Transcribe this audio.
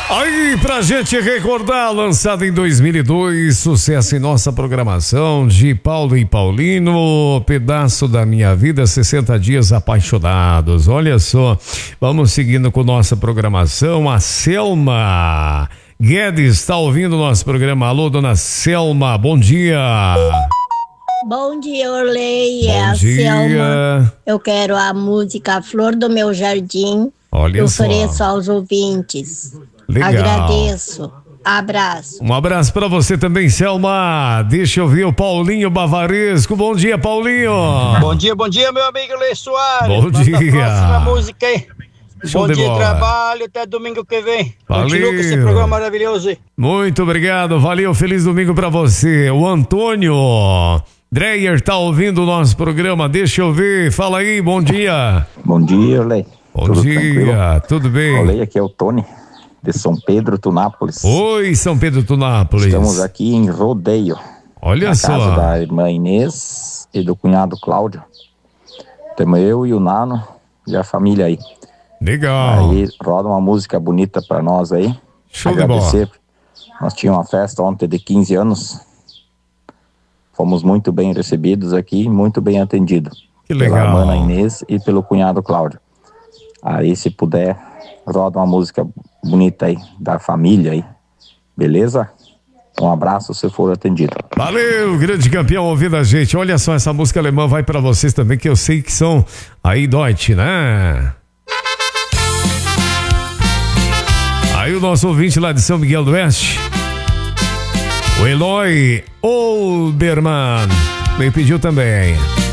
Aí, pra gente recordar, lançado em 2002, sucesso em nossa programação de Paulo e Paulino, Pedaço da Minha Vida, 60 Dias Apaixonados. Olha só, vamos seguindo com nossa programação. A Selma Guedes está ouvindo o nosso programa. Alô, dona Selma, bom dia. Bom dia, Orley. Bom É a dia. Selma. Eu quero a música Flor do Meu Jardim. Olha só. Ofereço aos ouvintes. Legal. Agradeço. Abraço. Um abraço pra você também, Selma. Deixa eu ver o Paulinho Bavaresco. Bom dia, Paulinho. Bom dia, meu amigo Lê Soares. Bom dia. Próxima música aí. Show Bom de dia, bola. trabalho, até domingo que vem. Valeu. Continua com esse programa maravilhoso aí. Muito obrigado, valeu, feliz domingo pra você. O Antônio Dreyer tá ouvindo o nosso programa, deixa eu ver, fala aí, bom dia. Bom dia, Lei. Bom Tudo dia, tranquilo? tudo bem? Olê, aqui é o Tony, de São Pedro, Tunápolis. Oi, São Pedro Tunápolis. Estamos aqui em Rodeio. Olha na só. casa da irmã Inês e do cunhado Cláudio. Temos eu e o Nano e a família aí. Legal. Aí roda uma música bonita pra nós aí. Show de Agradecer. bola. Nós tínhamos uma festa ontem de 15 anos. Fomos muito bem recebidos aqui, muito bem atendidos. Que legal. Pela irmã Inês e pelo cunhado Cláudio. Aí, se puder, roda uma música bonita aí, da família aí. Beleza? Um abraço se for atendido. Valeu, grande campeão ouvindo a gente. Olha só, essa música alemã vai pra vocês também, que eu sei que são aí Deutsch, né? Aí o nosso ouvinte lá de São Miguel do Oeste, o Eloy Olbermann, me pediu também.